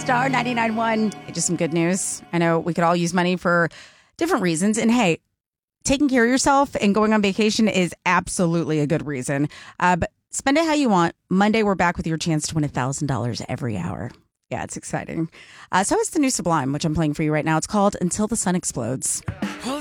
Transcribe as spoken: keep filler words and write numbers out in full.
Star ninety-nine point one. Just some good news. I know we could all use money for different reasons. And hey, taking care of yourself and going on vacation is absolutely a good reason. Uh, but spend it how you want. Monday, we're back with your chance to win one thousand dollars every hour. Yeah, it's exciting. Uh, so is the new Sublime, which I'm playing for you right now. It's called Until the Sun Explodes.